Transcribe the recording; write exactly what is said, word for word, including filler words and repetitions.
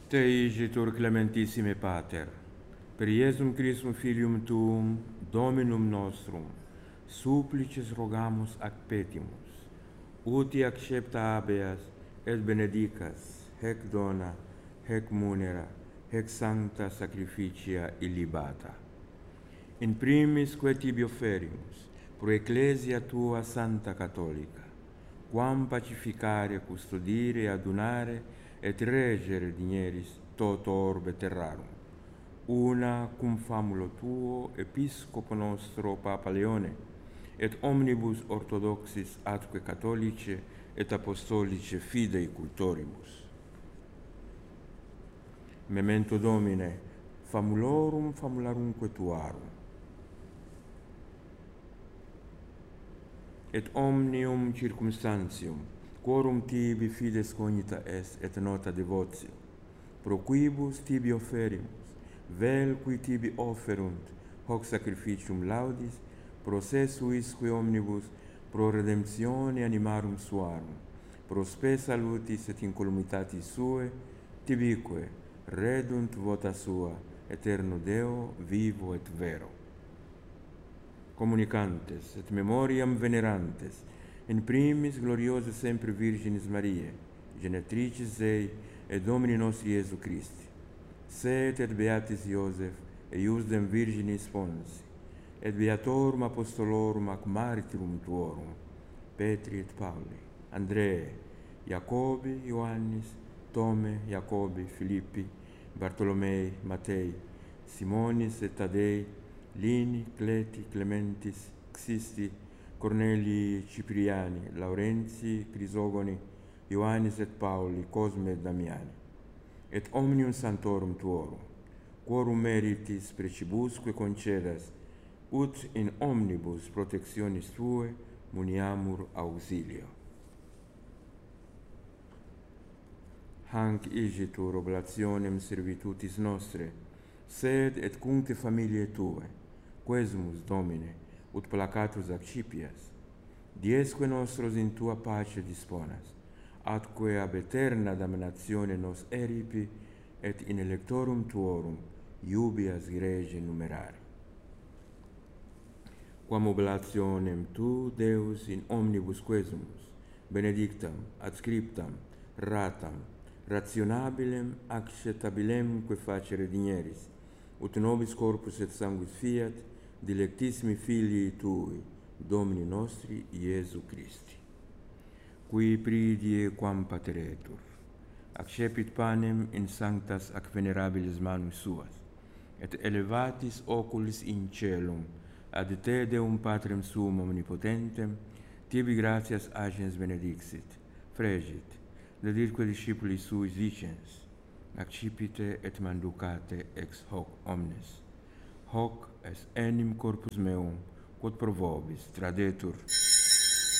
Te igitur clementissime Pater, per Iesum Christum Filium Tuum, Dominum nostrum, supplices rogamus ac petimus, uti accepta habeas et benedicas, hec dona, hec munera, hec sancta sacrificia illibata. In primis que tibi offerimus, pro Ecclesia tua Santa Catholica, quam pacificare, custodire, adunare, et regere digneris toto orbe terrarum, una cum famulo tuo, Episcopo nostro Papa Leone, et omnibus orthodoxis atque catholice et apostolice fidei cultoribus. Memento Domine, famulorum famularumque tuarum, et omnium circumstantium, quorum tibi fides cognita est et nota devotio, pro quibus tibi offerimus, vel qui tibi offerunt, hoc sacrificium laudis, pro se suisque omnibus, pro redemptione animarum suarum, pro spe salutis et incolumitatis sue, tibique redunt vota sua, eterno Deo, vivo et vero. Communicantes et memoriam venerantes, in primis gloriosa sempre Virginis Mariae, genetricis ei et Domini nostri Iesu Christi, sed et beatis Iosef, eiusdem Virginis Sponsi, et beatorum apostolorum ac martyrum tuorum, Petri et Pauli, Andrei, Jacobi, Ioannis, Tome, Jacobi, Filippi, Bartolomei, Matei, Simonis et Tadei, Lini, Cleti, Clementis, Xisti, Cornelii, Cipriani, Laurentii, Crisogoni, Ioannis et Pauli, Cosme et Damiani, et omnium santorum tuorum, quorum meritis precibusque concedas, ut in omnibus protectionis tue muniamur auxilio. Hanc igitur oblationem servitutis nostre, sed et cunte familiae tue, quesumus, Domine, ut placatus accipias, diesque nostros in tua pace disponas, atque ab eterna damnatione nos eripi, et in electorum tuorum iubias rege numerari. Quam oblationem tu, Deus, in omnibus quesumus, benedictam, adscriptam, ratam, rationabilem, acceptabilem que facere digneris, ut nobis corpus et sanguis fiat, dilectissimi filii tui, Domini nostri, Iesu Christi. Qui pridie quam pateretur, accepit panem in sanctas ac venerabilis manus suas, et elevatis oculis in celum, ad te Deum Patrem suum omnipotentem, tibi gratias agens benedixit, fregit, deditque discipuli suis dicens, accipite et manducate ex hoc omnes. Hoc est enim corpus meum, quod pro vobis tradetur